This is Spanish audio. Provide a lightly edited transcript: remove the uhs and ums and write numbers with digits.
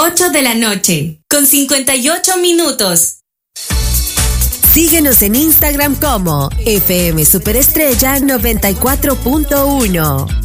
8 de la noche, con 58 minutos. Síguenos en Instagram como FM Superestrella 94.1.